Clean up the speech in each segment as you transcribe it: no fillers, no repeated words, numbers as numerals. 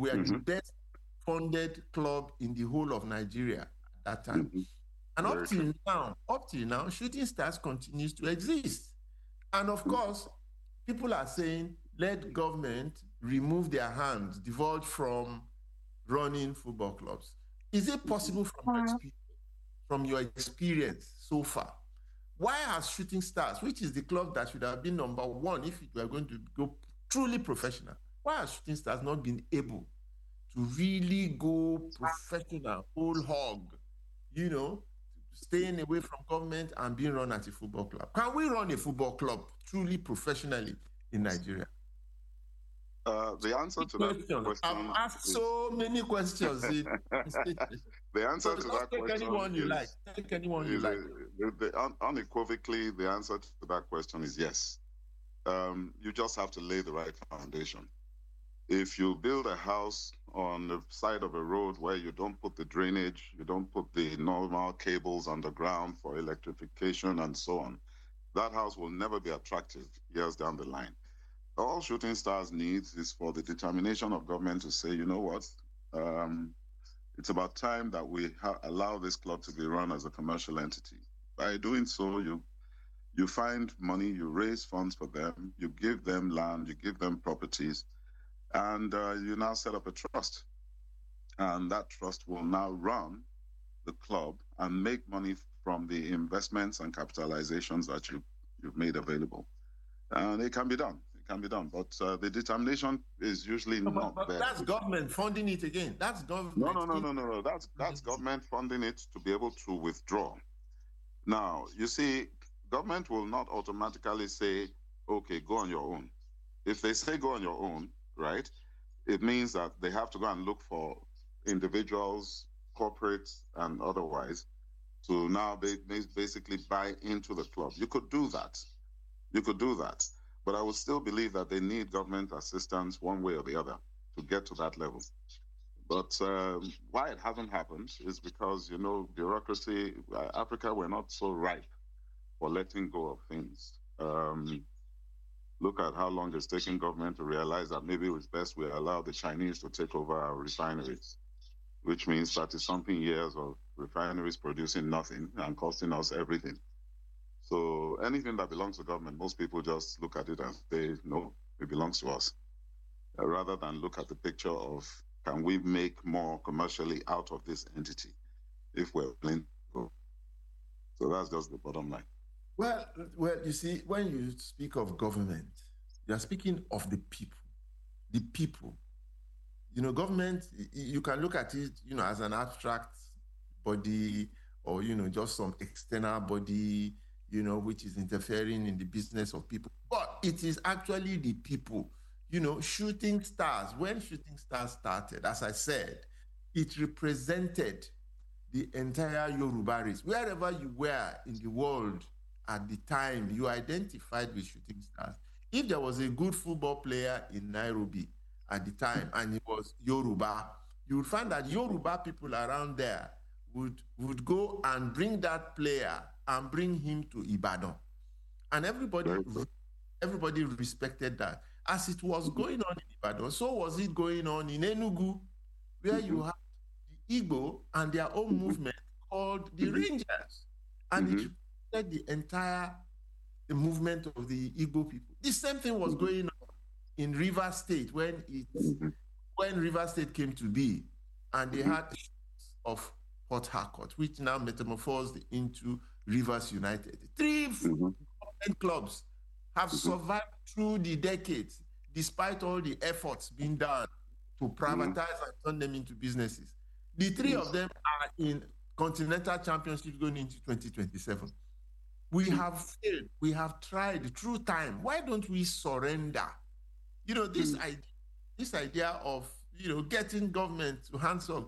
We are the best funded club in the whole of Nigeria at that time. And up till now, Shooting Stars continues to exist. And of course, people are saying, let government remove their hands, divulge from running football clubs. Is it possible from your experience so far? Why has Shooting Stars, which is the club that should have been number one if it were going to go truly professional, why has Shooting Stars not been able to really go professional, whole hog, staying away from government and being run as a football club? Can we run a football club truly professionally in Nigeria? The answer to that question... I've asked so many questions. The answer to that question... Take anyone you like. Take anyone you like. Unequivocally, the answer to that question is yes. You just have to lay the right foundation. If you build a house on the side of a road where you don't put the drainage, you don't put the normal cables underground for electrification and so on, that house will never be attractive years down the line. All Shooting Stars needs is for the determination of government to say, you know what, it's about time that we allow this club to be run as a commercial entity. By doing so, you find money, you raise funds for them, you give them land, you give them properties, and you now set up a trust. And that trust will now run the club and make money from the investments and capitalizations that you've made available. And it can be done. It can be done. But the determination is usually not there. That's government funding it again. That's government. No. That's government funding it to be able to withdraw. Now, you see, government will not automatically say, okay, go on your own. If they say go on your own, right, it means that they have to go and look for individuals, corporates, and otherwise to now basically buy into the club. You could do that. But I would still believe that they need government assistance one way or the other to get to that level. But why it hasn't happened is because, bureaucracy, Africa, we're not so ripe for letting go of things. Look at how long it's taken government to realize that maybe it's best we allow the Chinese to take over our refineries, which means 30-something years of refineries producing nothing and costing us everything. So anything that belongs to government, most people just look at it and say, no, it belongs to us, rather than look at the picture of, can we make more commercially out of this entity if we're willing to go? So that's just the bottom line. Well, you see, when you speak of government, you are speaking of the people. The people. Government, you can look at it, as an abstract body or, just some external body, which is interfering in the business of people. But it is actually the people. Shooting Stars, when Shooting Stars started, as I said, it represented the entire Yoruba race. Wherever you were in the world at the time, you identified with Shooting Stars. If there was a good football player in Nairobi at the time and it was Yoruba, you would find that Yoruba people around there would go and bring that player and bring him to Ibadan. And everybody respected that. As it was going on in Ibadan, so was it going on in Enugu, where you have the Igbo and their own movement called the Rangers. And it represented the entire movement of the Igbo people. The same thing was going on in Rivers State when Rivers State came to be, and they had of Port Harcourt, which now metamorphosed into Rivers United. 3 clubs have survived through the decades, despite all the efforts being done to privatize and turn them into businesses. The 3 of them are in Continental Championship going into 2027. We have failed. We have tried through time. Why don't we surrender? This idea of getting government to hands off,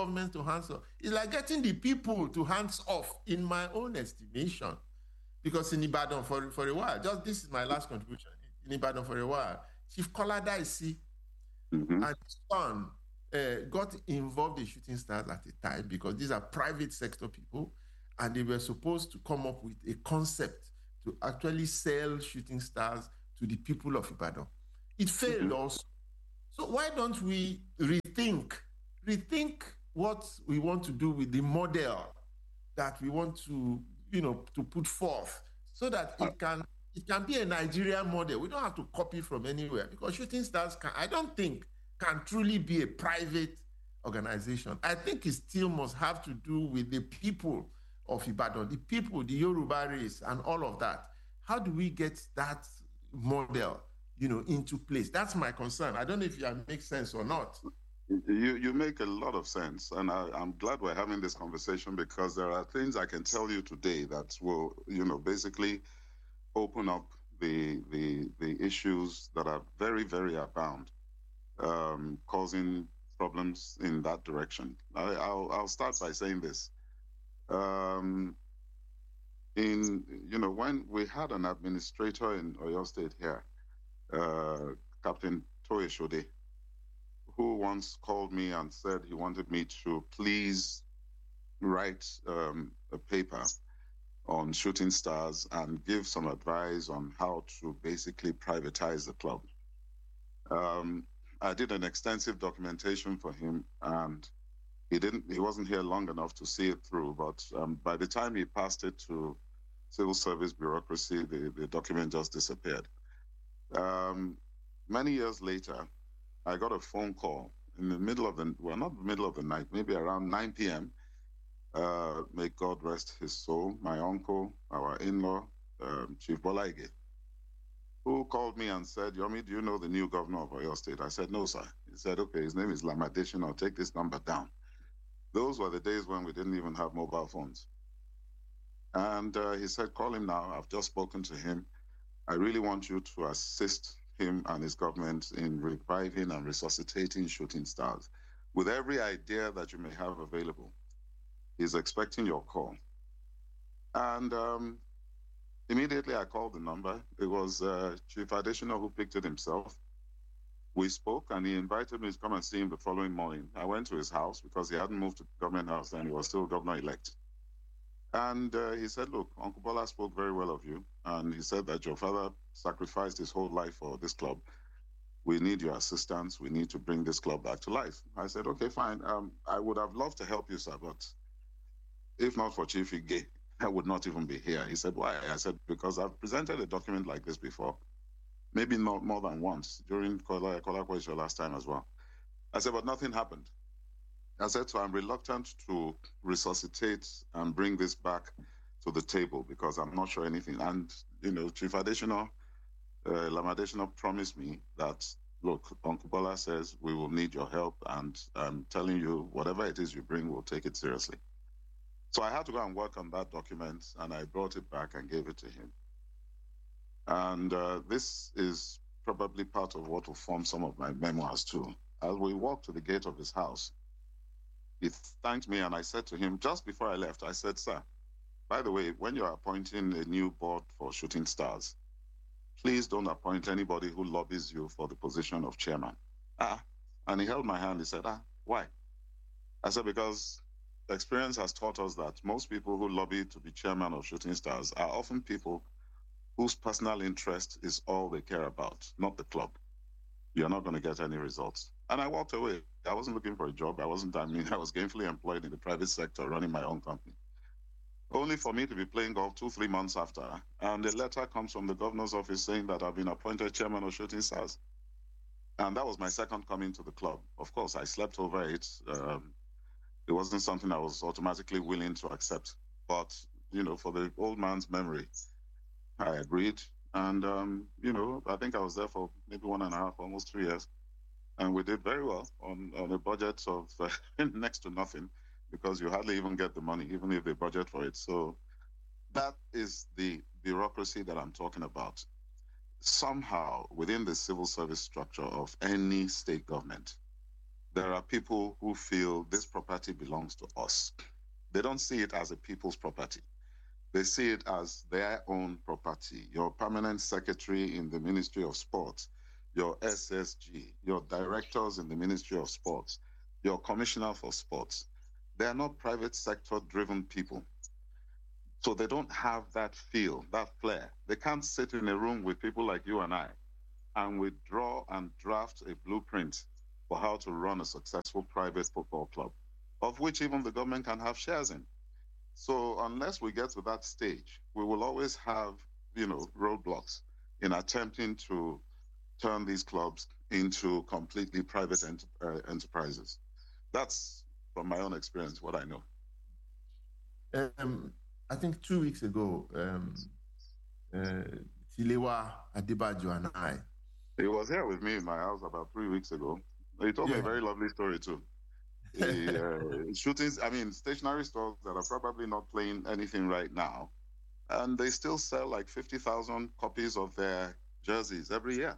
is like getting the people to hands off, in my own estimation. Because in Ibadan for a while, this is my last contribution, in Ibadan for a while, Chief Koladaisi and his son got involved in Shooting Stars at a time because these are private sector people, and they were supposed to come up with a concept to actually sell Shooting Stars to the people of Ibadan. It failed also. So why don't we rethink what we want to do with the model that we want to, to put forth, so that it can be a Nigerian model. We don't have to copy from anywhere, because Shooting Stars I don't think can truly be a private organization. I think it still must have to do with the people of Ibadan, the people, the Yoruba race, and all of that. How do we get that model, into place? That's my concern. I don't know if that makes sense or not. You make a lot of sense, and I'm glad we're having this conversation, because there are things I can tell you today that will, basically open up the issues that are very, very abound, causing problems in that direction. I'll start by saying this. When we had an administrator in Oyo State here, Captain Toye Shode, who once called me and said he wanted me to please write a paper on Shooting Stars and give some advice on how to basically privatize the club. I did an extensive documentation for him, and he wasn't here long enough to see it through, but by the time he passed it to civil service bureaucracy, the document just disappeared. Many years later, I got a phone call in the middle of not the middle of the night, maybe around 9 p.m. May God rest his soul, my uncle, our in-law, Chief Bola Ige, who called me and said, Yomi, do you know the new governor of Oyo State? I said, no, sir. He said, okay, his name is Lamadeshin. I'll take this number down. Those were the days when we didn't even have mobile phones. And he said, call him now. I've just spoken to him. I really want you to assist him and his government in reviving and resuscitating Shooting Stars with every idea that you may have available. He's expecting your call. And immediately I called the number. It was Chief Additional who picked it himself. We spoke, and he invited me to come and see him the following morning. I went to his house because he hadn't moved to the government house and he was still governor-elect. And he said, look, Uncle Bola spoke very well of you. And he said that your father sacrificed his whole life for this club. We need your assistance. We need to bring this club back to life. I said, okay, fine. I would have loved to help you, sir, but if not for Chief Ige, I would not even be here. He said, why? I said, because I've presented a document like this before, maybe not more than once, during Kola Kwesho last time as well. I said, but nothing happened. I said, so I'm reluctant to resuscitate and bring this back to the table because I'm not sure anything. And, Chief Additional, Lamadesina promised me that, look, Uncle Bola says we will need your help, and I'm telling you, whatever it is you bring, we'll take it seriously. So I had to go and work on that document, and I brought it back and gave it to him. And this is probably part of what will form some of my memoirs too. As we walked to the gate of his house, he thanked me, and I said to him, just before I left, I said, sir, by the way, when you're appointing a new board for Shooting Stars, please don't appoint anybody who lobbies you for the position of chairman. And he held my hand. He said, why? I said, because experience has taught us that most people who lobby to be chairman of Shooting Stars are often people whose personal interest is all they care about, not the club. You're not going to get any results. And I walked away. I wasn't looking for a job. I was gainfully employed in the private sector, running my own company. Only for me to be playing golf 2-3 months after. And a letter comes from the governor's office saying that I've been appointed chairman of Shooting Stars. And that was my second coming to the club. Of course, I slept over it. It wasn't something I was automatically willing to accept. But, for the old man's memory, I agreed. And, I think I was there for maybe 1.5, almost 2 years. And we did very well on a budget of next to nothing, because you hardly even get the money, even if they budget for it. So that is the bureaucracy that I'm talking about. Somehow, within the civil service structure of any state government, there are people who feel this property belongs to us. They don't see it as a people's property. They see it as their own property. Your permanent secretary in the Ministry of Sports, your SSG, your directors in the Ministry of Sports, your commissioner for sports, they are not private sector driven people. So they don't have that feel, that flair. They can't sit in a room with people like you and I and withdraw and draft a blueprint for how to run a successful private football club, of which even the government can have shares in. So unless we get to that stage, we will always have, roadblocks in attempting to turn these clubs into completely private enterprises. That's, from my own experience, what I know. I think 2 weeks ago, Tilewa Adebajo and I. He was here with me in my house about 3 weeks ago. He told me a very lovely story too. Stationary stores that are probably not playing anything right now, and they still sell like 50,000 copies of their jerseys every year.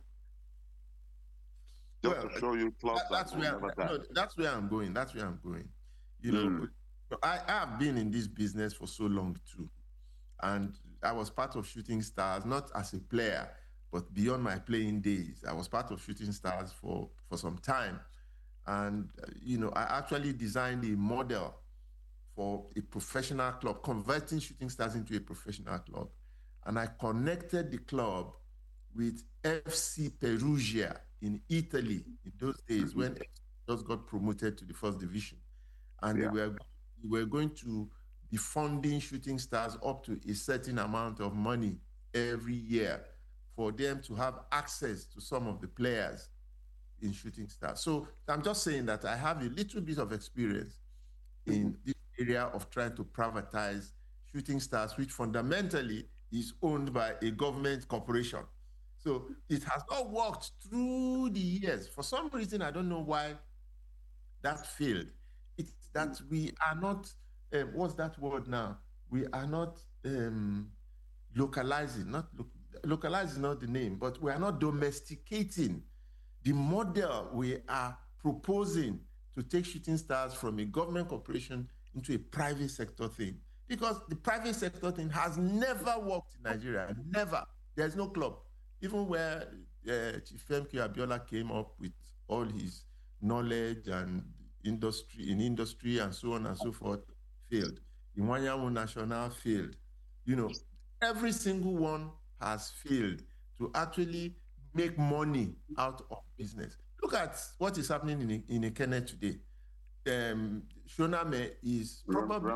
Just to show you clubs that's where I'm going. That's where I'm going. I have been in this business for so long too, and I was part of Shooting Stars, not as a player, but beyond my playing days. I was part of Shooting Stars for some time. And, I actually designed a model for a professional club, converting Shooting Stars into a professional club. And I connected the club with FC Perugia in Italy in those days when FC just got promoted to the first division. And they were going to be funding Shooting Stars up to a certain amount of money every year for them to have access to some of the players in Shooting Stars. So I'm just saying that I have a little bit of experience in this area of trying to privatize Shooting Stars, which fundamentally is owned by a government corporation. So it has not worked through the years. For some reason, I don't know why that failed. It's that we are not, what's that word now? We are not localizing, localize is not the name, but we are not domesticating the model we are proposing to take Shooting Stars from a government corporation into a private sector thing. Because the private sector thing has never worked in Nigeria, never. There's no club. Even where Chief Femke Abiola came up with all his knowledge and industry and so on and so forth, failed. Iwanyamu National failed. Every single one has failed to actually make money out of business. Look at what is happening in Ekene today. Shoname is probably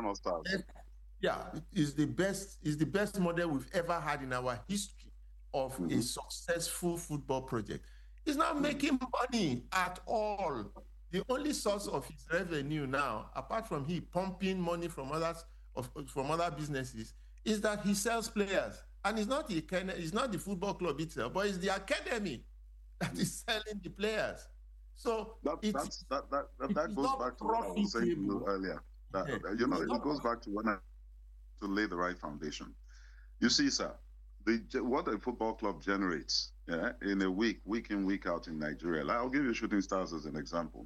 is the best model we've ever had in our history of a successful football project. He's not making money at all. The only source of his revenue now, apart from he pumping money from other businesses, is that he sells players. And it's not the football club itself, but it's the academy that is selling the players. So that goes back to what I was saying to you earlier. It goes back to when to lay the right foundation. You see, sir, what a football club generates in a week in, week out in Nigeria. I'll give you Shooting Stars as an example.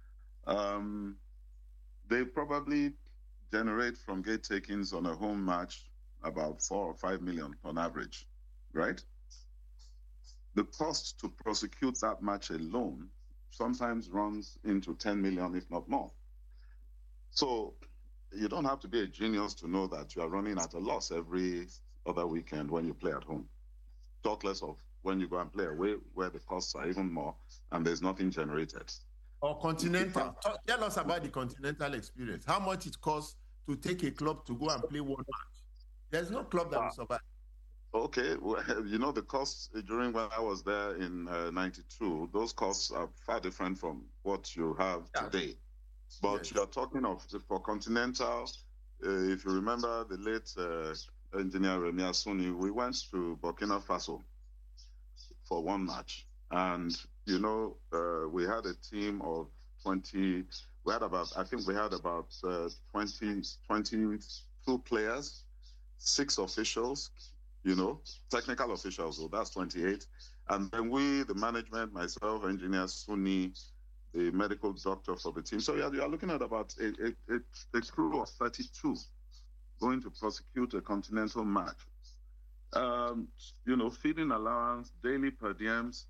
They probably generate from gate takings on a home match about 4 or 5 million on average, right? The cost to prosecute that match alone sometimes runs into 10 million, if not more. So you don't have to be a genius to know that you are running at a loss every other weekend when you play at home. Talk less of when you go and play away, where the costs are even more and there's nothing generated. Or Continental. Tell us about the Continental experience. How much it costs to take a club to go and play one match? There's no club that will survive. Okay, well, the costs during when I was there in 92, those costs are far different from what you have today. But you're talking of, for Continental, if you remember the late engineer Remi Asuni, we went to Burkina Faso for one match. And, we had a team of 20, we had about 22 players, 6 officials, technical officials, so that's 28. And then we, the management, myself, engineer Suni, the medical doctor for the team. So you are looking at about a crew of 32 going to prosecute a continental match. Feeding allowance, daily per diems,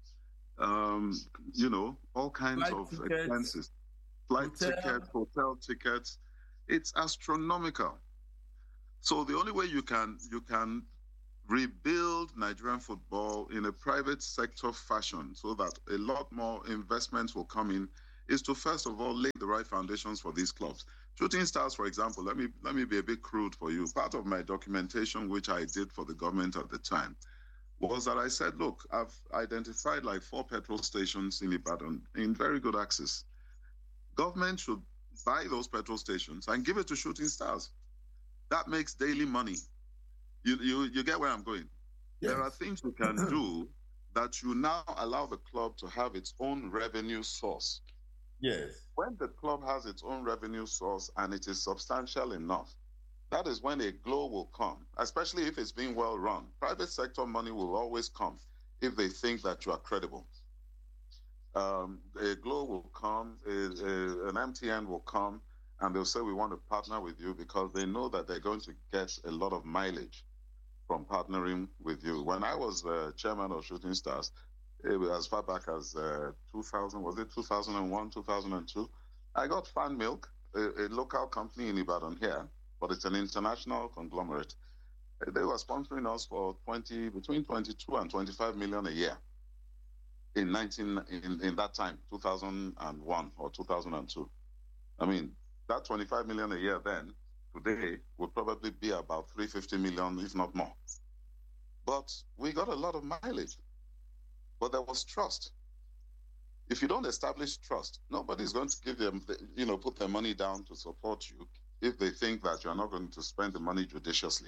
all kinds of expenses. Flight tickets, hotel tickets. It's astronomical. So the only way you can rebuild Nigerian football in a private sector fashion so that a lot more investments will come in is to first of all lay the right foundations for these clubs. Shooting Stars, for example, let me be a bit crude for you. Part of my documentation, which I did for the government at the time, was that I said, look, I've identified like 4 petrol stations in Ibadan in very good access. Government should buy those petrol stations and give it to Shooting Stars. That makes daily money. You get where I'm going? Yes. There are things you can do that you now allow the club to have its own revenue source. Yes. When the club has its own revenue source and it is substantial enough, that is when a glow will come, especially if it's being well run. Private sector money will always come if they think that you are credible. A glow will come, an MTN will come, and they'll say, we want to partner with you because they know that they're going to get a lot of mileage from partnering with you. When I was chairman of Shooting Stars, as far back as 2001, 2002, I got Fan Milk, a local company in Ibadan here, but it's an international conglomerate. They were sponsoring us for between 22 and 25 million a year in that time, 2001 or 2002. I mean, that 25 million a year then, today, would probably be about 350 million, if not more. But we got a lot of mileage. But there was trust. If you don't establish trust, nobody's going to give them, put their money down to support you if they think that you're not going to spend the money judiciously.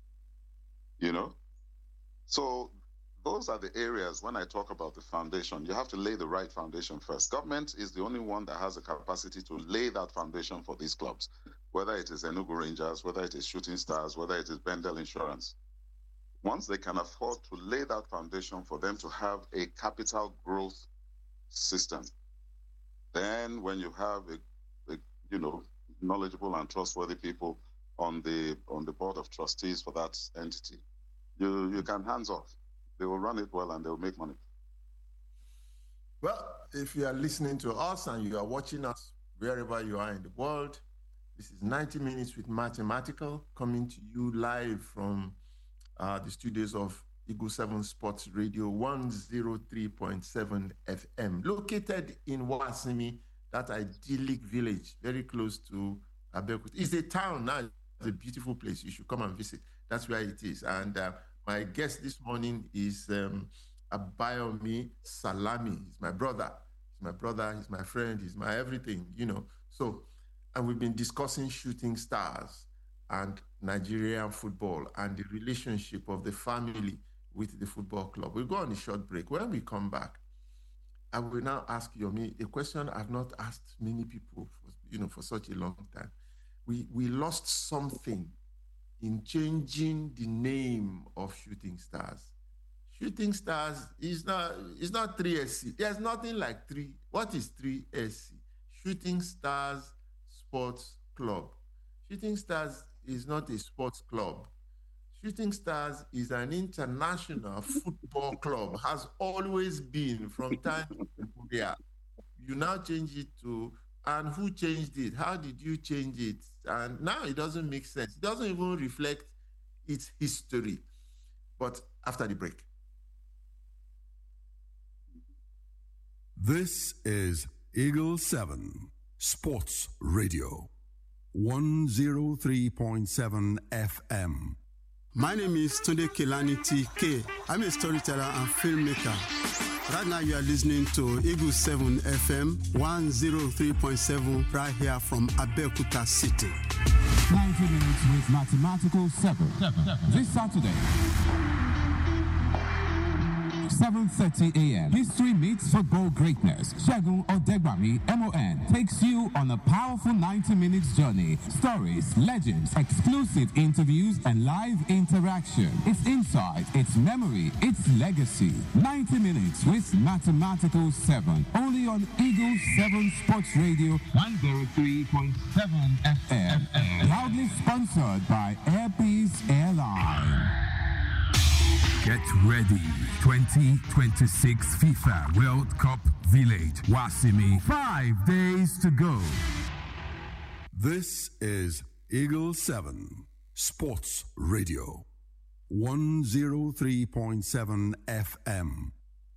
So those are the areas when I talk about the foundation. You have to lay the right foundation first. Government is the only one that has the capacity to lay that foundation for these clubs, whether it is Enugu Rangers, whether it is Shooting Stars, whether it is Bendel Insurance. Once they can afford to lay that foundation for them to have a capital growth system, then when you have a knowledgeable and trustworthy people on the board of trustees for that entity, you can hands off. They will run it well and they will make money. Well, if you are listening to us and you are watching us wherever you are in the world, this is 90 Minutes with Mathematical, coming to you live from the studios of Eagle 7 Sports Radio 103.7 FM, located in Wasimi, that idyllic village, very close to Abeokuta. It's a town now. It's a beautiful place. You should come and visit. That's where it is. And my guest this morning is Abayomi Salami. He's my brother. He's my friend. He's my everything, So, and we've been discussing Shooting Stars and Nigerian football and the relationship of the family with the football club. We'll go on a short break. When we come back, I will now ask Yomi a question I've not asked many people for such a long time. We lost something in changing the name of Shooting Stars. Shooting Stars is not 3SC. There's nothing like 3. What is 3SC? Shooting Stars Sports Club. Shooting Stars is not a sports club. Shooting Stars is an international football club, has always been from time immemorial. You now change it to, and who changed it? How did you change it? And now it doesn't make sense. It doesn't even reflect its history. But after the break. This is Eagle 7 Sports Radio. 103.7 FM. My name is Tunde Kelani TK. I'm a storyteller and filmmaker. Right now you are listening to Eagle 7 FM 103.7 right here from Abeokuta City. 90 Minutes with Mathematical 7. This Saturday, 7:30 a.m. History meets football greatness. Segun Odegbami, MON, takes you on a powerful 90 minutes journey. Stories, legends, exclusive interviews, and live interaction. It's insight, it's memory, it's legacy. 90 Minutes with Mathematical 7. Only on Eagle 7 Sports Radio 103.7 FM. Proudly sponsored by Airpeace Airline. Get ready. 2026 FIFA World Cup Village, Wasimi. 5 days to go. This is Eagle 7 Sports Radio. 103.7 FM.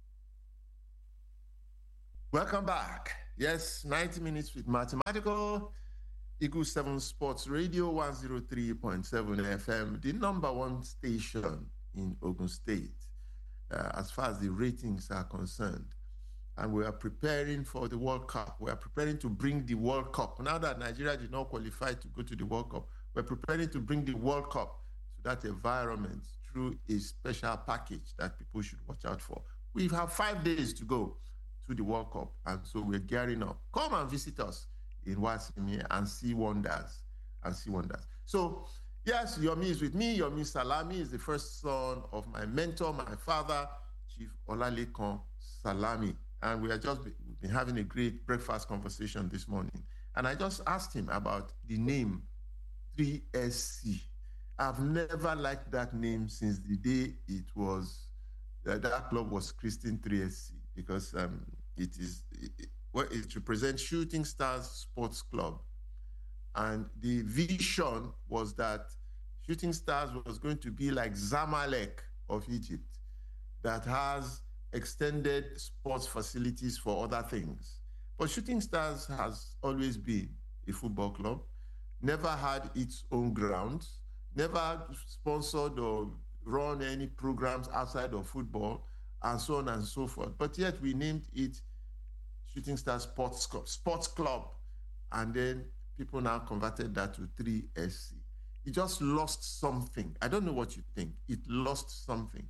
Welcome back. Yes, 90 minutes with mathematical. Eagle 7 Sports Radio 103.7 FM, the number one station in Ogun State as far as the ratings are concerned. And we are preparing for the World Cup. We are preparing to bring the World Cup. Now that Nigeria did not qualify to go to the World Cup, we're preparing to bring the World Cup to that environment through a special package that people should watch out for. We have 5 days to go to the World Cup, and so we're gearing up. Come and visit us in Wasimi and see wonders. So, yes, Yomi is with me. Yomi Salami is the first son of my mentor, my father, Chief Olalekan Salami. And we have just been having a great breakfast conversation this morning. And I just asked him about the name 3SC. I've never liked that name since the day it was, that club was christened 3SC, because it represents Shooting Stars Sports Club. And the vision was that Shooting Stars was going to be like Zamalek of Egypt, that has extended sports facilities for other things. But Shooting Stars has always been a football club, never had its own grounds, never sponsored or run any programs outside of football, and so on and so forth. But yet we named it Shooting Stars Sports Club. And then people now converted that to 3SC. It just lost something. I don't know what you think. It lost something.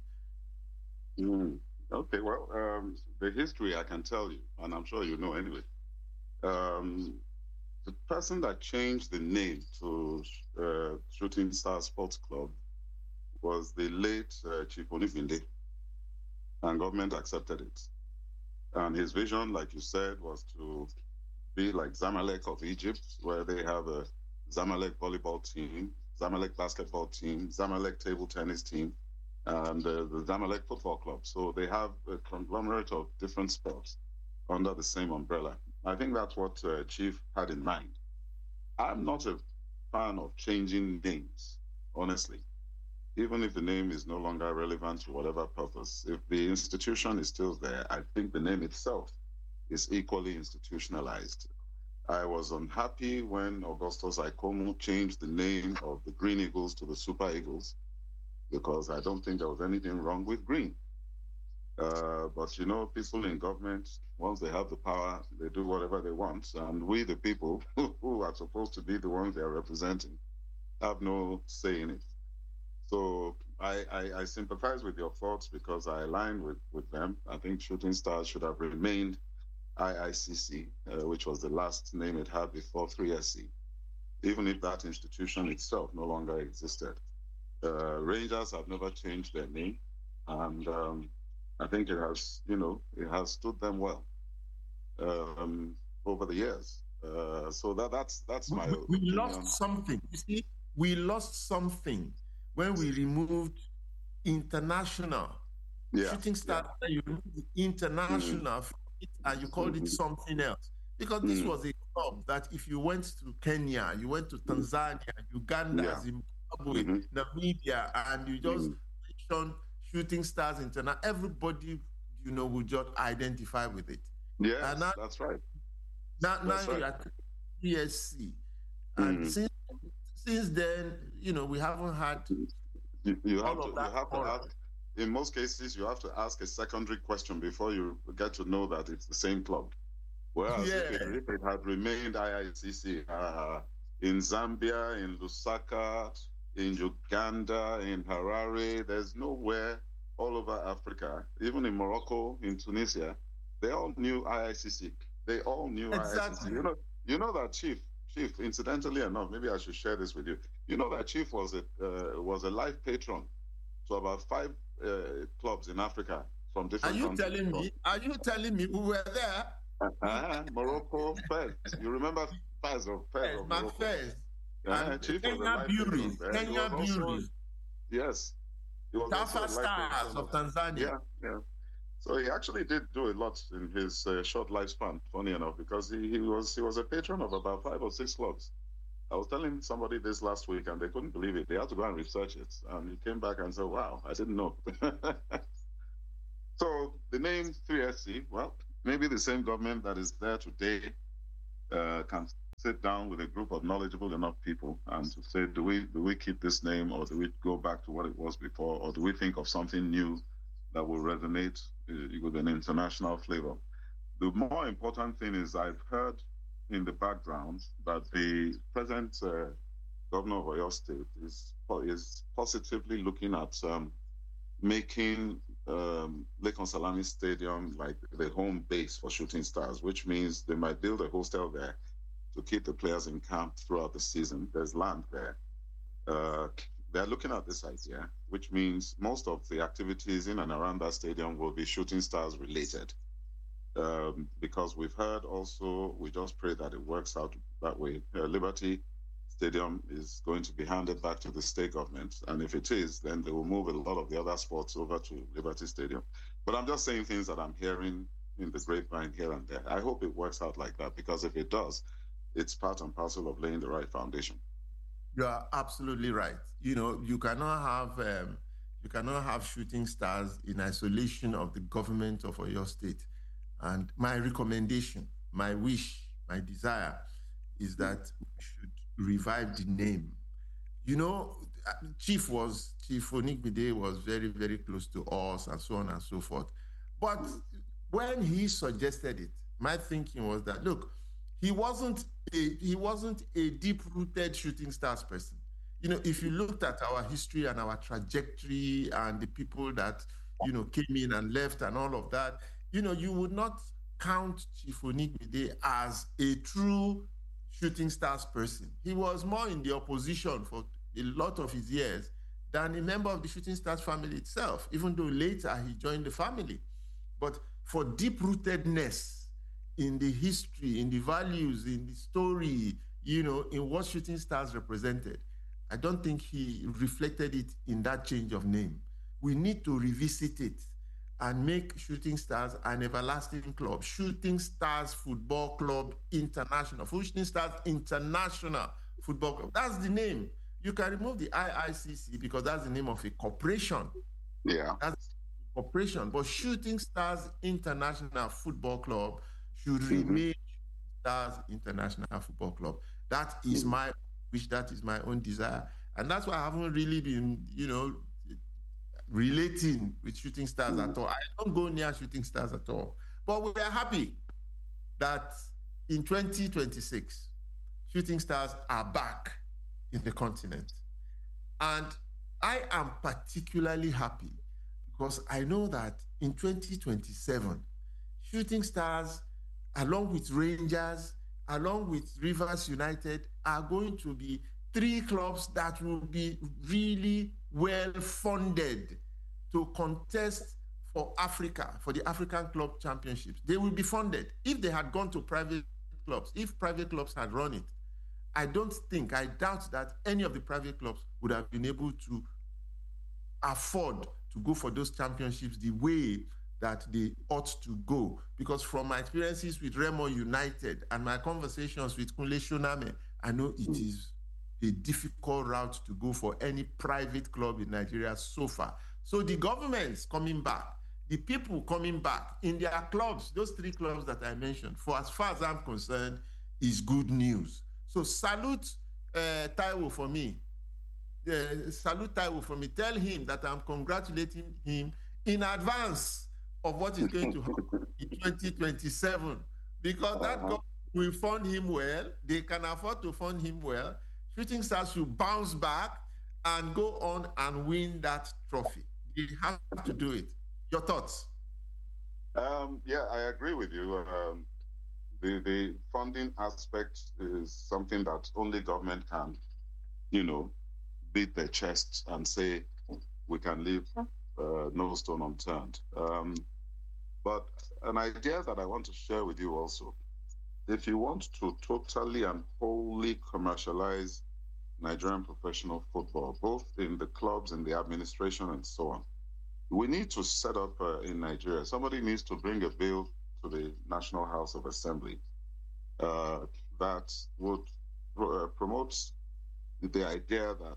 Okay, well, the history I can tell you, and I'm sure you know anyway. The person that changed the name to Shooting Stars Sports Club was the late Chief Onifinde, and government accepted it. And his vision, like you said, was to be like Zamalek of Egypt, where they have a Zamalek volleyball team, Zamalek basketball team, Zamalek table tennis team, and the Zamalek football club. So they have a conglomerate of different sports under the same umbrella. I think that's what Chief had in mind. I'm not a fan of changing names, honestly. Even if the name is no longer relevant to whatever purpose, if the institution is still there, I think the name itself is equally institutionalized. I was unhappy when Augustus Ikomu changed the name of the Green Eagles to the Super Eagles, because I don't think there was anything wrong with green. But, you know, people in government, once they have the power, they do whatever they want. And we, the people who are supposed to be the ones they are representing, have no say in it. So I sympathize with your thoughts because I align with them. I think Shooting Stars should have remained IICC, which was the last name it had before 3SC, even if that institution itself no longer existed. Rangers have never changed their name, and I think it has stood them well over the years. So that's my opinion. We lost something. You see, we lost something when we removed international. Shooting Stars, you removed the international from it and you called it something else. Because this was a club that if you went to Kenya, you went to Tanzania, Uganda, Zimbabwe, Namibia, and you just mentioned Shooting Stars International, everybody, would just identify with it. Yeah, that's right. Now you're at PSC. And since then, we haven't had you have to ask, in most cases, you have to ask a secondary question before you get to know that it's the same club. Whereas if it had remained IICC in Zambia, in Lusaka, in Uganda, in Harare, there's nowhere all over Africa, even in Morocco, in Tunisia, they all knew IICC. They all knew IICC. You know that Chief, incidentally enough, maybe I should share this with you. You know that Chief was a life patron to about 5 clubs in Africa from different countries. Are you telling me we were there? Morocco, Fez. You remember Fez of Morocco? Fez. Chief Kenya Beauties. Yes. Tafa Stars of Tanzania. Yeah. So he actually did do a lot in his short lifespan, funny enough, because he was a patron of about 5 or 6 clubs. I was telling somebody this last week, and they couldn't believe it. They had to go and research it, and he came back and said, "Wow, I didn't know." So the name 3SC, well, maybe the same government that is there today can sit down with a group of knowledgeable enough people and to say, do we keep this name, or do we go back to what it was before, or do we think of something new that will resonate with an international flavor? The more important thing is, I've heard in the background that the present governor of Oyo State is positively looking at making Lekan Salami Stadium like the home base for Shooting Stars, which means they might build a hostel there to keep the players in camp throughout the season. There's land there. They're looking at this idea, which means most of the activities in and around that stadium will be Shooting Stars related. Because we've heard also, we just pray that it works out that way. Liberty Stadium is going to be handed back to the state government. And if it is, then they will move a lot of the other sports over to Liberty Stadium. But I'm just saying things that I'm hearing in the grapevine here and there. I hope it works out like that, because if it does, it's part and parcel of laying the right foundation. You are absolutely right. You know, you cannot have Shooting Stars in isolation of the government of Oyo State. And my recommendation, my wish, my desire is that we should revive the name. You know, Chief Onigmide was very, very close to us and so on and so forth. But when he suggested it, my thinking was that, look, he wasn't a deep-rooted Shooting Stars person. You know, if you looked at our history and our trajectory and the people that, you know, came in and left and all of that, you know, you would not count Chief Onigmide as a true Shooting Stars person. He was more in the opposition for a lot of his years than a member of the Shooting Stars family itself, even though later he joined the family. But for deep-rootedness in the history, in the values, in the story, you know, in what Shooting Stars represented, I don't think he reflected it in that change of name. We need to revisit it and make Shooting Stars an everlasting club. Shooting Stars Football Club International. Shooting Stars International Football Club. That's the name. You can remove the IICC because that's the name of a corporation. Yeah. That's a corporation. But Shooting Stars International Football Club should remain Stars International Football Club. That is my wish. That is my own desire. And that's why I haven't really been, you know, relating with Shooting Stars at all. I don't go near Shooting Stars at all. But we are happy that in 2026, Shooting Stars are back in the continent. And I am particularly happy because I know that in 2027, Shooting Stars, along with Rangers, along with Rivers United, are going to be three clubs that will be really well funded to contest for Africa, for the African Club Championships. They will be funded. If they had gone to private clubs, if private clubs had run it, I doubt that any of the private clubs would have been able to afford to go for those championships the way that they ought to go. Because from my experiences with Remo United and my conversations with Kunle Shoname, I know it is a difficult route to go for any private club in Nigeria so far. So the governments coming back, the people coming back in their clubs, those three clubs that I mentioned, for as far as I'm concerned, is good news. So salute Taiwo for me. Salute Taiwo for me. Tell him that I'm congratulating him in advance of what is going to happen in 2027. Because that government will fund him well. They can afford to fund him well. Shooting Stars should bounce back and go on and win that trophy. They have to do it. Your thoughts? Yeah, I agree with you. The funding aspect is something that only government can, you know, beat their chests and say we can leave no stone unturned. But an idea that I want to share with you also, if you want to totally and wholly commercialize Nigerian professional football, both in the clubs and the administration and so on, we need to set up in Nigeria, somebody needs to bring a bill to the National House of Assembly that would promotes the idea that,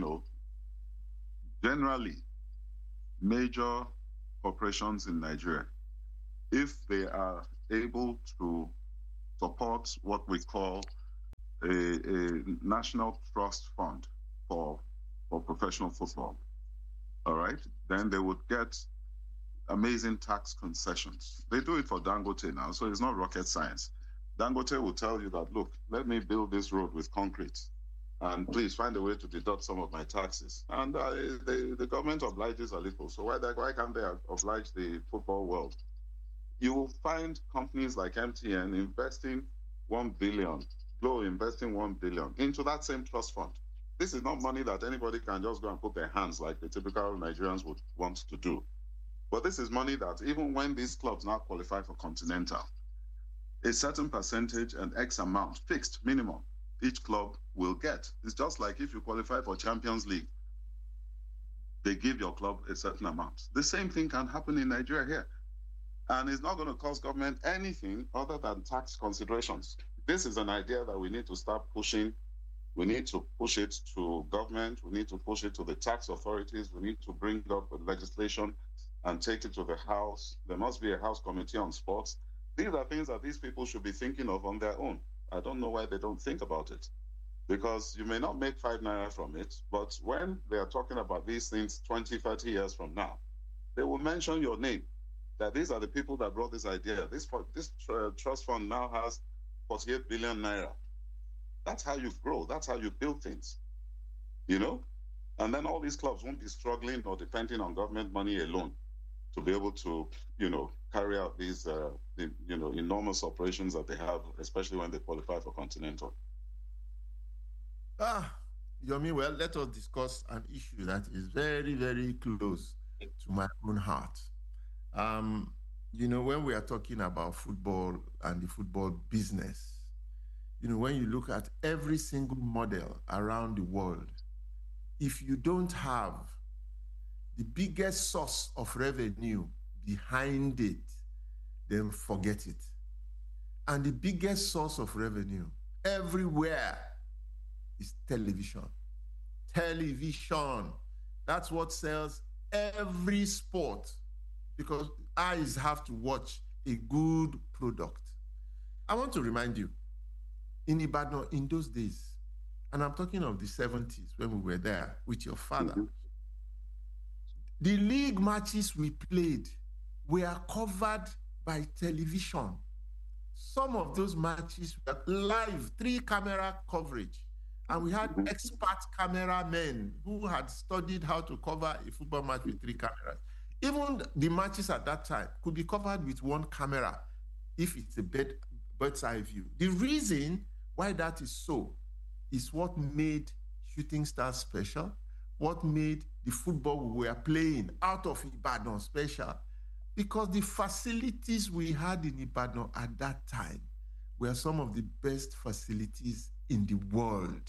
generally, major corporations in Nigeria, if they are able to support what we call a national trust fund for professional football, all right, then they would get amazing tax concessions. They do it for Dangote now, so it's not rocket science. Dangote will tell you that, look, let me build this road with concrete, and please find a way to deduct some of my taxes. And the government obliges a little. So why can't they oblige the football world? You will find companies like MTN investing 1 billion, Glo investing 1 billion into that same trust fund. This is not money that anybody can just go and put their hands like the typical Nigerians would want to do. But this is money that even when these clubs now qualify for Continental, a certain percentage and X amount, fixed minimum, each club will get. It's just like if you qualify for Champions League, they give your club a certain amount. The same thing can happen in Nigeria here. And it's not going to cost government anything other than tax considerations. This is an idea that we need to start pushing. We need to push it to government. We need to push it to the tax authorities. We need to bring up legislation and take it to the House. There must be a House Committee on Sports. These are things that these people should be thinking of on their own. I don't know why they don't think about it. Because you may not make 5 naira from it, but when they are talking about these things 20, 30 years from now, they will mention your name, that these are the people that brought this idea. This trust fund now has 48 billion naira. That's how you grow. That's how you build things, And then all these clubs won't be struggling or depending on government money alone to be able to, carry out these, enormous operations that they have, especially when they qualify for Continental. Yomi, well, let us discuss an issue that is very, very close to my own heart. When we are talking about football and the football business, when you look at every single model around the world, if you don't have the biggest source of revenue behind it, then forget it. And the biggest source of revenue everywhere is television. Television. That's what sells every sport, because eyes have to watch a good product. I want to remind you, in Ibadan, in those days, and I'm talking of the 70s when we were there with your father, the league matches we played were covered by television. Some of those matches were live, 3-camera coverage. And we had expert cameramen who had studied how to cover a football match with 3 cameras. Even the matches at that time could be covered with 1 camera if it's a bird's eye view. The reason why that is so is what made Shooting Stars special, what made the football we were playing out of Ibadan special, because the facilities we had in Ibadan at that time were some of the best facilities in the world.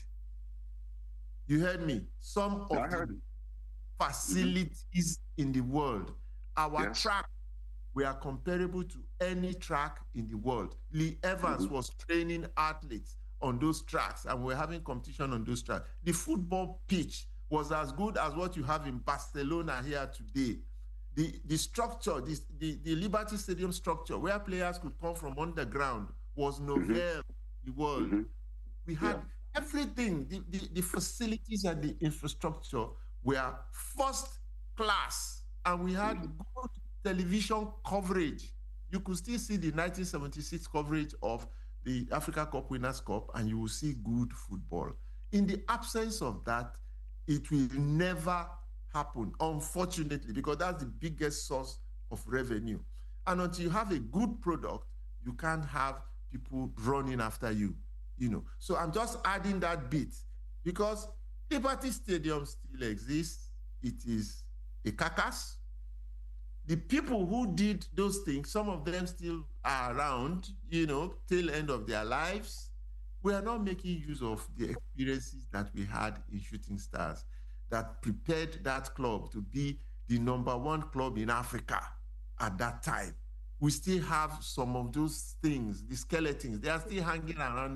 You heard me? Some of the facilities in the world. Our track were comparable to any track in the world. Lee Evans was training athletes on those tracks, and we're having competition on those tracks. The football pitch was as good as what you have in Barcelona here today. The structure, the Liberty Stadium structure, where players could come from underground, was novel in the world. We had everything. The facilities and the infrastructure were first class, and we had good television coverage. You could still see the 1976 coverage of the Africa Cup Winners' Cup, and you will see good football. In the absence of that, it will never happen, unfortunately, because that's the biggest source of revenue. And until you have a good product, you can't have people running after you, So I'm just adding that bit, because Liberty Stadium still exists. It is a carcass. The people who did those things, some of them still are around, till end of their lives. We are not making use of the experiences that we had in Shooting Stars that prepared that club to be the #1 club in Africa at that time. We still have some of those things, the skeletons, they are still hanging around there.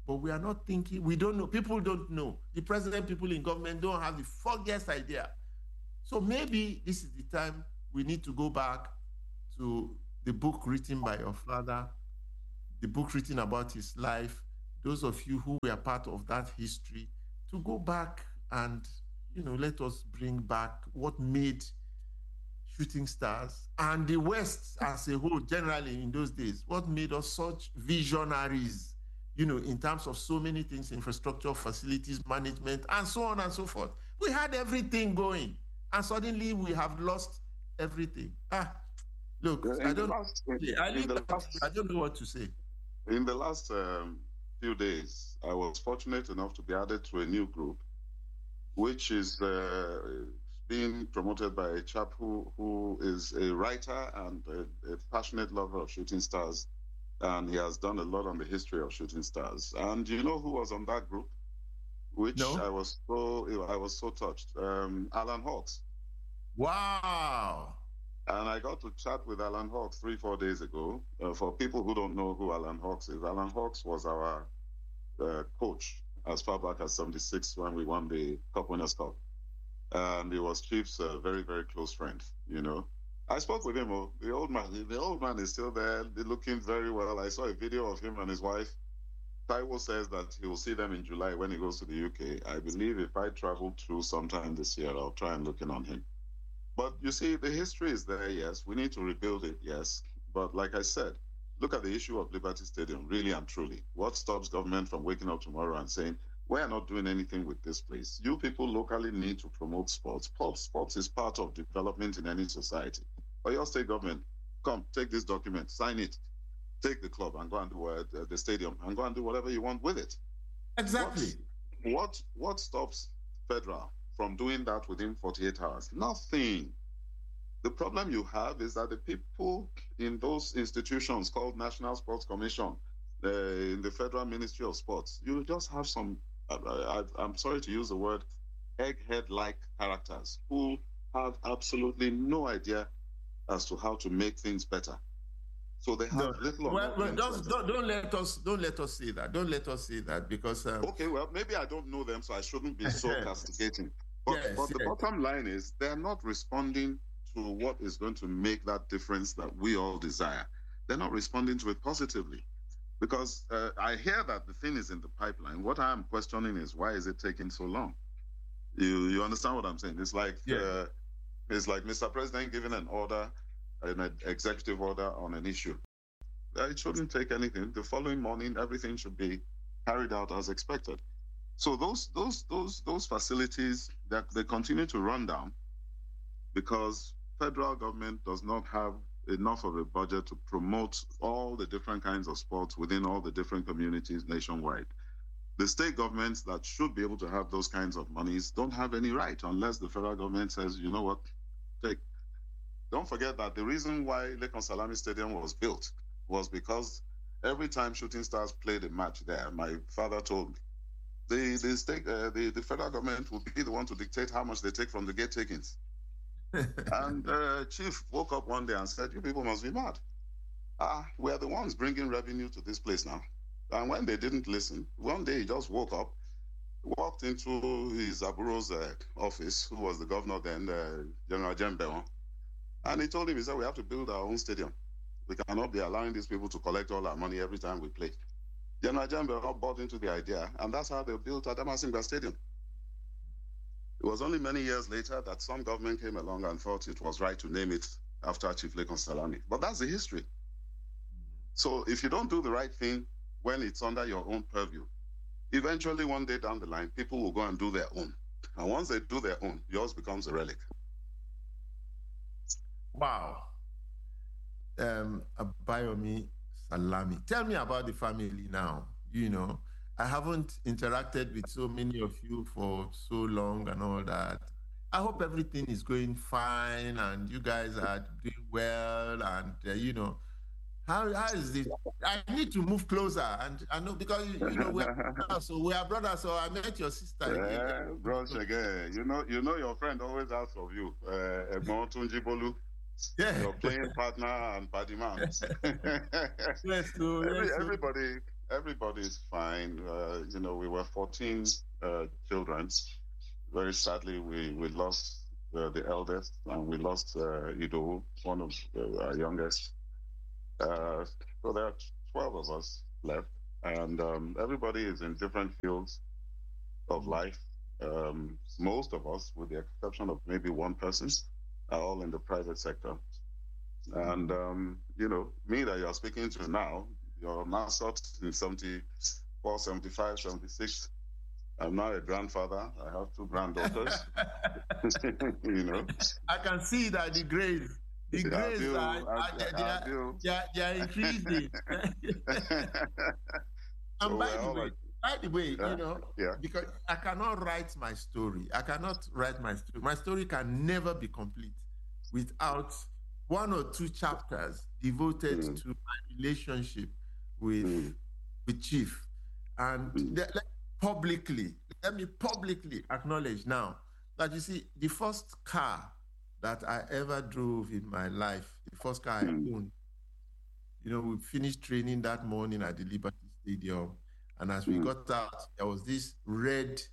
but we are not thinking, we don't know. People don't know. The president, people in government don't have the foggiest idea. So maybe this is the time we need to go back to the book written by your father, the book written about his life, those of you who were part of that history, to go back and, let us bring back what made Shooting Stars and the West as a whole, generally in those days, what made us such visionaries, in terms of so many things, infrastructure, facilities, management, and so on and so forth. We had everything going, and suddenly we have lost everything. Look, I don't know what to say. In the last few days, I was fortunate enough to be added to a new group, which is being promoted by a chap who is a writer and a passionate lover of Shooting Stars. And he has done a lot on the history of Shooting Stars. And you know who was on that group? Which no? I was so touched. Alan Hawks. Wow. And I got to chat with Alan Hawks 3-4 days ago. For people who don't know who Alan Hawks is, Alan Hawks was our coach as far back as 76 when we won the Cup Winners' Cup. And he was Chief's very, very close friend, I spoke with him. The old man is still there, looking very well. I saw a video of him and his wife. Taiwo says that he will see them in July when he goes to the UK. I believe if I travel through sometime this year, I'll try and look in on him. But you see, the history is there, yes. We need to rebuild it, yes. But like I said, look at the issue of Liberty Stadium, really and truly. What stops government from waking up tomorrow and saying, we're not doing anything with this place? You people locally need to promote sports. Sports is part of development in any society. Or your state government, come, take this document, sign it, take the club and go and do the stadium and go and do whatever you want with it. Exactly. What stops federal from doing that within 48 hours? Nothing. The problem you have is that the people in those institutions called National Sports Commission, in the Federal Ministry of Sports, you just have some, I'm sorry to use the word, egghead-like characters who have absolutely no idea as to how to make things better. So they have little or no. Don't let us say that. Don't let us say that because. Okay, well, maybe I don't know them, so I shouldn't be so castigating. But the bottom line is they're not responding to what is going to make that difference that we all desire. They're not responding to it positively. Because I hear that the thing is in the pipeline. What I'm questioning is, why is it taking so long? You understand what I'm saying? It's like Mr. President giving an order, an executive order on an issue. It shouldn't take anything. The following morning, everything should be carried out as expected. So those facilities, that they continue to run down because federal government does not have enough of a budget to promote all the different kinds of sports within all the different communities nationwide. The state governments that should be able to have those kinds of monies don't have any right unless the federal government says, you know what, take. Don't forget that the reason why Lekan Salami Stadium was built was because every time Shooting Stars played a match there, my father told me, the federal government would be the one to dictate how much they take from the gate takings. And Chief woke up one day and said, you people must be mad. We are the ones bringing revenue to this place now. And when they didn't listen, one day he just woke up, walked into his Aburo's office, who was the governor then, General Jembeon, and he told him, he said, we have to build our own stadium. We cannot be allowing these people to collect all our money every time we play. General Jembeon bought into the idea, and that's how they built Adamasingba Stadium. It was only many years later that some government came along and thought it was right to name it after Chief Lekan Salami. But that's the history. So if you don't do the right thing when it's under your own purview, eventually one day down the line, people will go and do their own. And once they do their own, yours becomes a relic. Wow. Abayomi Salami. Tell me about the family now. I haven't interacted with so many of you for so long and all that. I hope everything is going fine and you guys are doing well and, how is it? I need to move closer and I know because, we are brothers, so I met your sister. Yeah, bro, again. You know your friend always asks of you, Egbon Tunji Bolu. Yeah. Your playing partner and party man. Yes, everybody everybody is fine. We were 14 children. Very sadly, we lost the eldest, and we lost Ido, one of our youngest. So there are 12 of us left, and everybody is in different fields of life. Most of us, with the exception of maybe one person, are all in the private sector. And, me that you're speaking to now, you're mastered in 74, 75, 76. I'm now a grandfather. I have 2 granddaughters. I can see that the grades they are increasing. And by the way, because I cannot write my story. My story can never be complete without 1 or 2 chapters devoted to my relationship with Chief. And let me publicly acknowledge now that, you see, the first car that I ever drove in my life, the first car I owned, we finished training that morning at the Liberty Stadium. And as we got out, there was this red,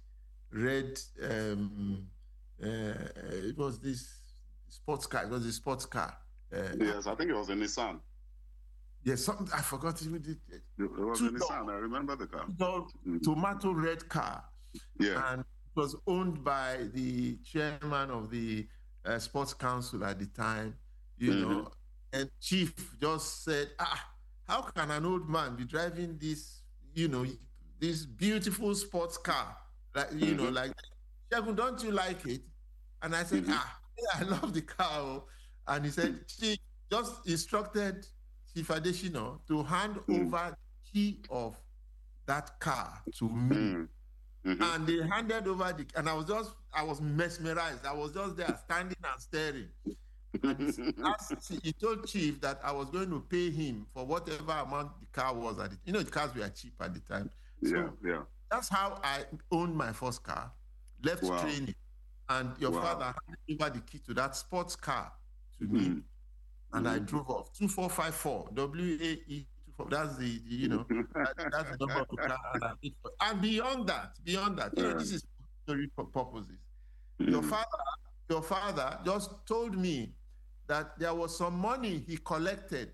it was this sports car. It was a sports car. Yes, I think it was a Nissan. Yes, something I forgot. It was a Nissan. I remember the car. Tomato red car. Yeah. And it was owned by the chairman of the Sports Council at the time, and Chief just said, how can an old man be driving this, this beautiful sports car? Like, like, Segun, don't you like it? And I said, yeah, I love the car. And he said, Chief just instructed Chief Adesina to hand over the key of that car to me. And they handed over and I was mesmerized. I was just there standing and staring. And he told Chief that I was going to pay him for whatever amount the car was the cars were cheap at the time. So that's how I owned my first car, left training, and your father handed over the key to that sports car to me. And I drove off 2454 WAE. That's the that's the number of the car, and beyond that, this is story purposes. Your father just told me that there was some money he collected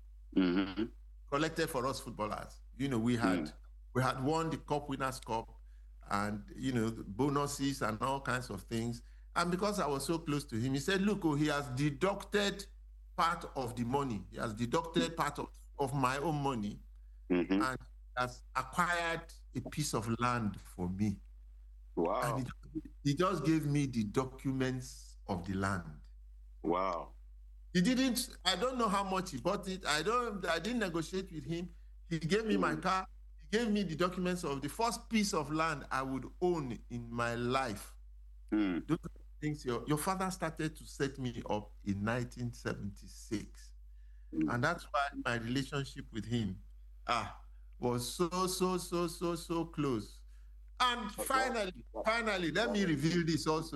for us footballers. We had won the Cup Winners' Cup, and bonuses and all kinds of things. And because I was so close to him, he said, "Look, he has deducted part of the money. He has deducted part of my own money, and has acquired a piece of land for me." Wow. And he just gave me the documents of the land. Wow. He didn't, I don't know how much he bought it. I didn't negotiate with him. He gave me my car. He gave me the documents of the first piece of land I would own in my life. Those things your father started to set me up in 1976. And that's why my relationship with him was so close. And finally, let me reveal this also.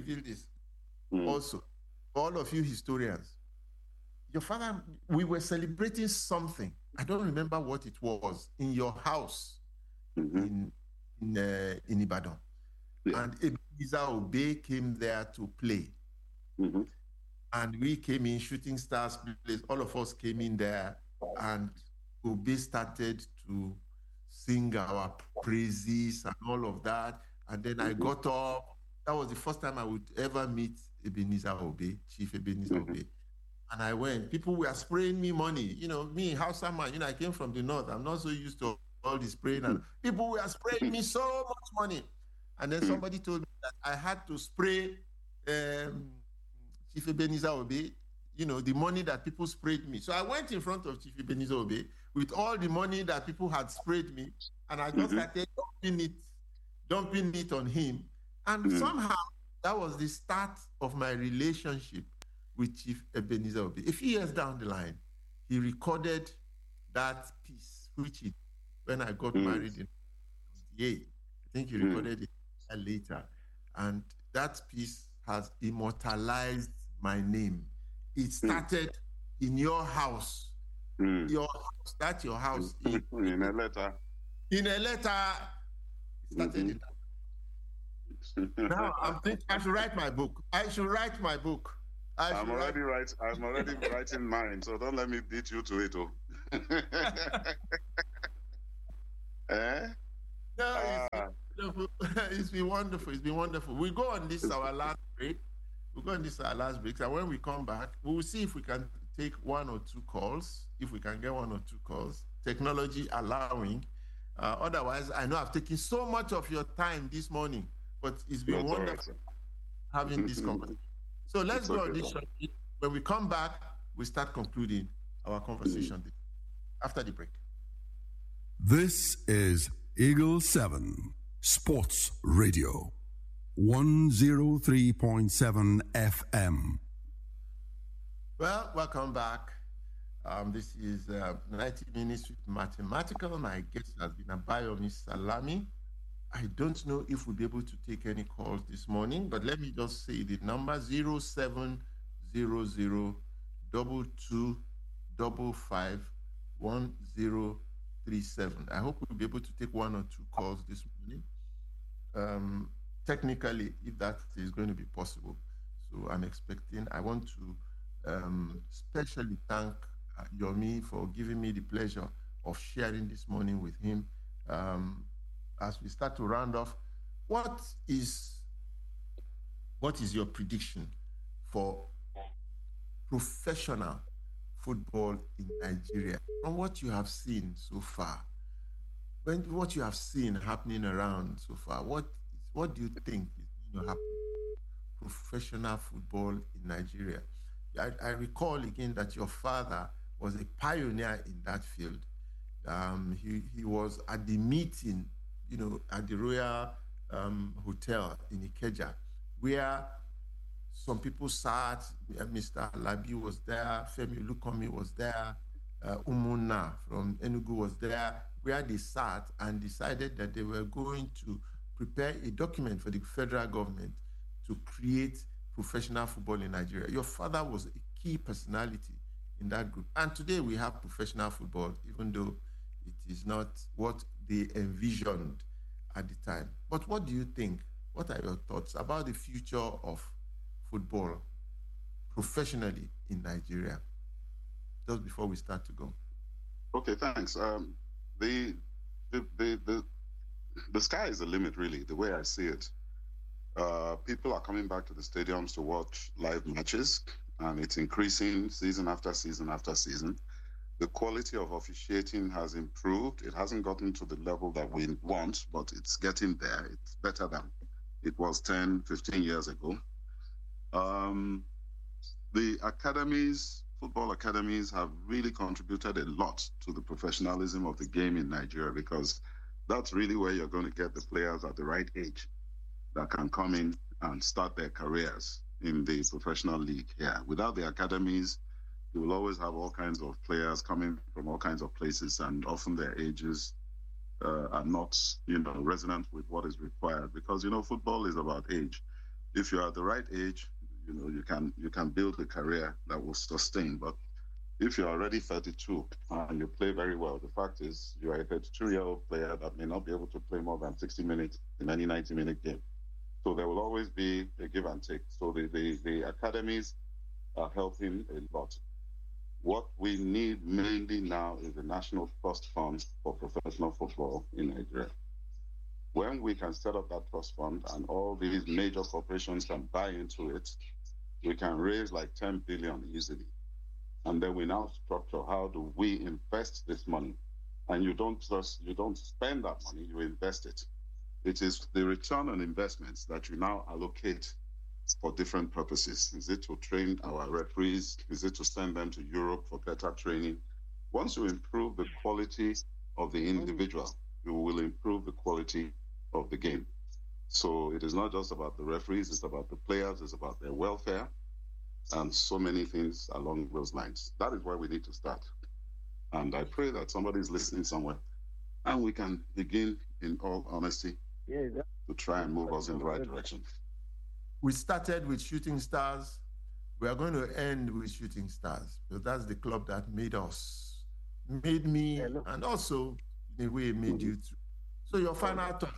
Also, for all of you historians. Your father, we were celebrating something. I don't remember what it was, in your house in Ibadan. Yeah. And Ebenezer Obey came there to play. And we came in, Shooting Stars place. All of us came in there, and Obey started to sing our praises and all of that. And then I got up. That was the first time I would ever meet Ebenezer Obey, Chief Ebenezer Obey. And I went. People were spraying me money. Me, Hausa man, I came from the north. I'm not so used to all this spraying. And people were spraying me so much money. And then somebody told me that I had to spray Chief Ebenezer Obey, the money that people sprayed me. So I went in front of Chief Ebenezer Obey with all the money that people had sprayed me, and I just started dumping it on him. And somehow that was the start of my relationship with Chief Ebenezer Obey. A few years down the line, he recorded that piece, when I got married in 1998. I think he recorded it later. And that piece has immortalized my name. It started in your house your house, that's your house. In a letter. In a letter, started in that. Now I'm thinking I should write my book. I'm already writing mine, so don't let me beat you to it. Oh. Eh? No, it's been wonderful. It's been wonderful. We go on this our last break. And when we come back, we will see if we can take one or two calls. If we can get one or two calls, technology allowing. Otherwise, I know I've taken so much of your time this morning, but it's been wonderful having this conversation. So let's go on this shortly. When we come back, we start concluding our conversation after the break. This is Eagle 7 Sports Radio, 103.7 FM. Well, welcome back. This is 90 Minutes with Mathematical. My guest has been Abayomi Salami. I don't know if we'll be able to take any calls this morning, but let me just say the number 0700 2255 1037. I hope we'll be able to take one or two calls this morning. Technically, if that is going to be possible. So I want to especially thank Yomi for giving me the pleasure of sharing this morning with him. As we start to round off, what is your prediction for professional football in Nigeria from what you have seen so far? What you have seen happening around so far, what do you think is going to happen to professional football in Nigeria? I recall again that your father was a pioneer in that field. He was at the meeting, at the Royal Hotel in Ikeja, where some people sat. Mr. Alabi was there, Femi Lukomi was there, Umuna from Enugu was there, where they sat and decided that they were going to prepare a document for the federal government to create professional football in Nigeria. Your father was a key personality in that group. And today we have professional football, even though it is not what they envisioned at the time. But what do you think? What are your thoughts about the future of football professionally in Nigeria? Just before we start to go. Okay, thanks. The sky is the limit, really, the way I see it. People are coming back to the stadiums to watch live matches, and it's increasing season after season after season. The quality of officiating has improved. It hasn't gotten to the level that we want, but it's getting there. It's better than it was 10, 15 years ago. The academies, football academies, have really contributed a lot to the professionalism of the game in Nigeria, because that's really where you're going to get the players at the right age that can come in and start their careers in the professional league here. Without the academies, you will always have all kinds of players coming from all kinds of places, and often their ages are not, resonant with what is required. Because, football is about age. If you're at the right age, you can build a career that will sustain. But if you're already 32 and you play very well, the fact is you are a 32-year-old player that may not be able to play more than 60 minutes in any 90-minute game. So there will always be a give and take. So the academies are helping a lot. What we need mainly now is the National Trust Fund for Professional Football in Nigeria. When we can set up that trust fund and all these major corporations can buy into it, we can raise like 10 billion easily. And then we now structure, how do we invest this money? And you don't spend that money, you invest it. It is the return on investments that you now allocate for different purposes. Is it to train our referees? Is it to send them to Europe for better training? Once you improve the quality of the individual, you will improve the quality of the game. So it is not just about the referees, it's about the players, it's about their welfare, and so many things along those lines. That is where we need to start. And I pray that somebody is listening somewhere, and we can begin, in all honesty, to try and move us in the right direction. We started with Shooting Stars. We are going to end with Shooting Stars, because that's the club that made us. made me, and also in a way made you too. So your final thought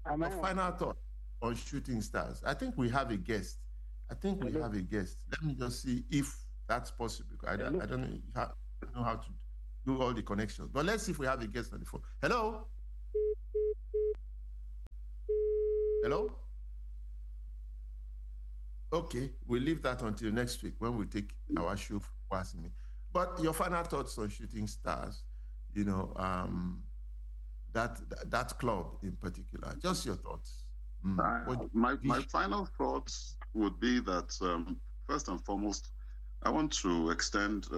on Shooting Stars. I think we have a guest. Let me just see if that's possible. I don't know how to do all the connections, but let's see if we have a guest on the phone. Hello? Okay, we'll leave that until next week when we take our show for Wasimi. But your final thoughts on Shooting Stars, that club in particular, just your thoughts. My final thoughts would be that first and foremost, I want to extend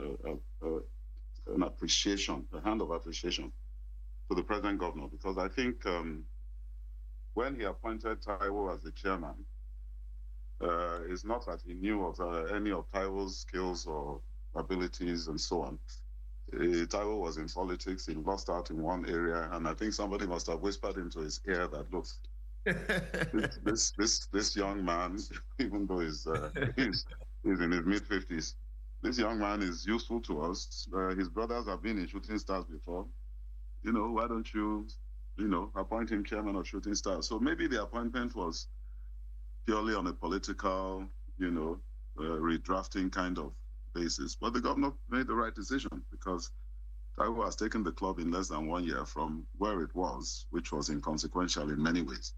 an appreciation, a hand of appreciation to the present governor, because I think when he appointed Taiwo as the chairman, it's not that he knew of any of Taiwo's skills or abilities and so on. Taiwo was in politics, he lost out in one area, and I think somebody must have whispered into his ear that, look, this young man, even though he's in his mid-50s, this young man is useful to us. His brothers have been in Shooting Stars before. Why don't you, appoint him chairman of Shooting Stars? So maybe the appointment was purely on a political, redrafting kind of basis. But the governor made the right decision, because Taiwo has taken the club in less than 1 year from where it was, which was inconsequential in many ways.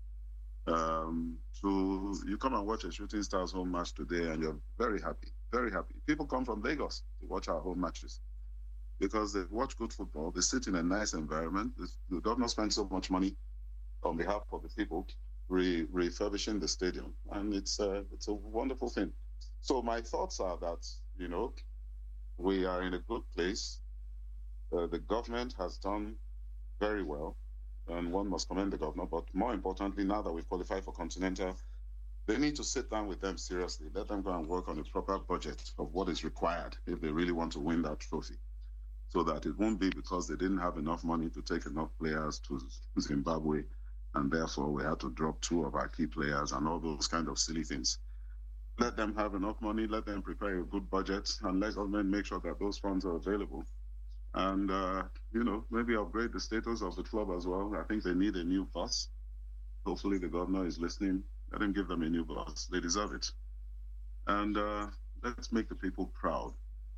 You come and watch a Shooting Stars home match today and you're very happy, very happy. People come from Lagos to watch our home matches because they watch good football. They sit in a nice environment. The governor spends so much money on behalf of the people refurbishing the stadium, and it's a wonderful thing. So my thoughts are that, we are in a good place. The government has done very well, and one must commend the governor. But more importantly, now that we've qualified for Continental, they need to sit down with them seriously. Let them go and work on a proper budget of what is required if they really want to win that trophy, so that it won't be because they didn't have enough money to take enough players to Zimbabwe, and therefore we had to drop 2 of our key players and all those kind of silly things. Let them have enough money, let them prepare a good budget, and let government make sure that those funds are available. And, maybe upgrade the status of the club as well. I think they need a new bus. Hopefully the governor is listening. Let him give them a new bus. They deserve it. And let's make the people proud.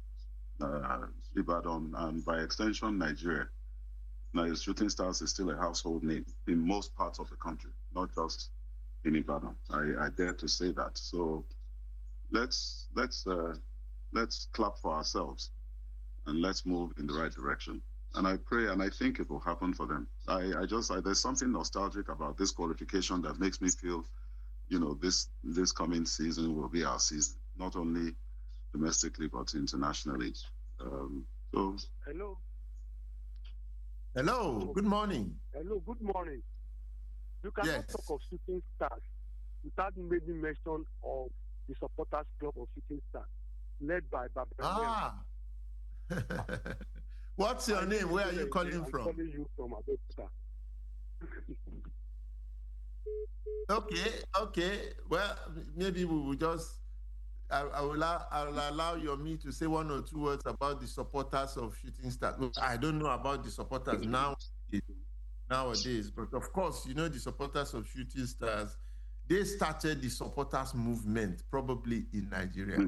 Ibadan, and by extension, Nigeria. Now, Shooting Stars is still a household name in most parts of the country, not just in Ibadan. I dare to say that. So let's clap for ourselves and let's move in the right direction. And I pray and I think it will happen for them. There's something nostalgic about this qualification that makes me feel, this coming season will be our season, not only domestically but internationally. Hello. Hello. Good morning. Hello. Good morning. You cannot talk of Shooting Stars without making mention of the supporters club of Shooting Stars, led by Baba. What's your name? Where are you calling from? I'm calling you from Abeokuta. Okay. Well, maybe we will just. I'll allow me to say 1 or 2 words about the supporters of Shooting Stars. I don't know about the supporters nowadays, but of course, the supporters of Shooting Stars, they started the supporters movement probably in Nigeria.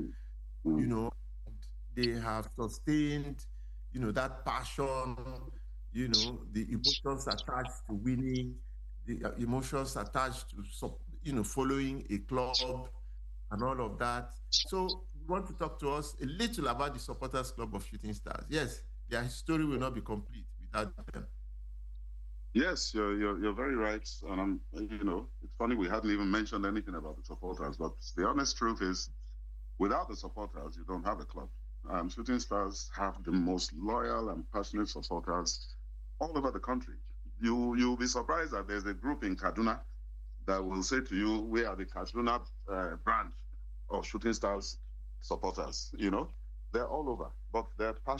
They have sustained, that passion, the emotions attached to winning, the emotions attached to, following a club and all of that. So you want to talk to us a little about the supporters club of Shooting Stars? Yes, their story will not be complete without them. Yes, you're very right. And it's funny we hadn't even mentioned anything about the supporters, but the honest truth is, without the supporters, you don't have a club. Shooting Stars have the most loyal and passionate supporters all over the country. You'll be surprised that there's a group in Kaduna that will say to you, we are the Kaduna branch of Shooting Stars supporters. They're all over, but they're passionate.